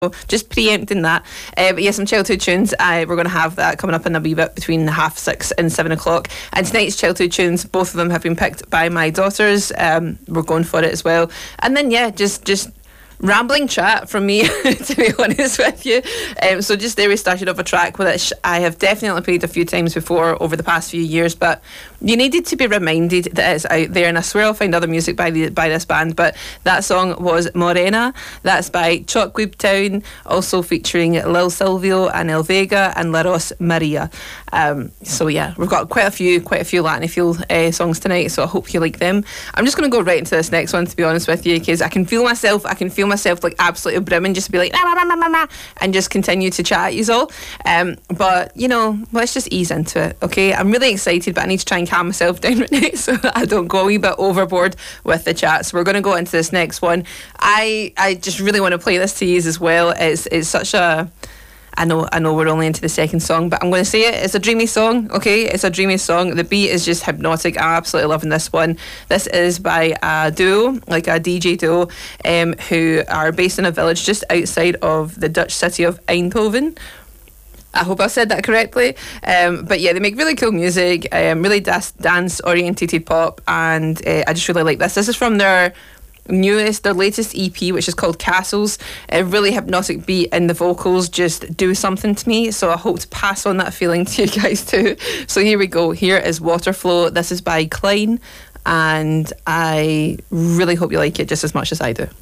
just preempting that. But yeah, some childhood tunes. We're going to have that coming up in a wee bit between 6:30 and 7 o'clock. And tonight's childhood tunes, both of them have been picked by my daughters. We're going for it as well. And then yeah, just rambling chat from me, to be honest with you. So just there we started off a track which I have definitely played a few times before over the past few years, but you needed to be reminded that it's out there, and I swear I'll find other music by this band, but that song was Morena. That's by Chalkwood Town, also featuring Lil Silvio and El Vega and La Ros Maria. So yeah, we've got quite a few Latin feel songs tonight, so I hope you like them. I'm just going to go right into this next one, to be honest with you, because I can feel myself like absolutely brimming, just to be like and just continue to chat at you all. But you know, let's just ease into it, okay? I'm really excited, but I need to try and calm myself down right now so that I don't go a wee bit overboard with the chat. So we're going to go into this next one. I just really want to play this to you as well. It's such a... I know we're only into the second song, but I'm going to say it. It's a dreamy song, okay? It's a dreamy song. The beat is just hypnotic. I'm absolutely loving this one. This is by a duo, like a DJ duo, who are based in a village just outside of the Dutch city of Eindhoven. I hope I said that correctly. But yeah, they make really cool music, really dance-orientated pop, and I just really like this. This is from their latest EP, which is called Castles. A really hypnotic beat, and the vocals just do something to me, so I hope to pass on that feeling to you guys too. So here we go. Here is Waterflow. This is by Klein, and I really hope you like it just as much as I do.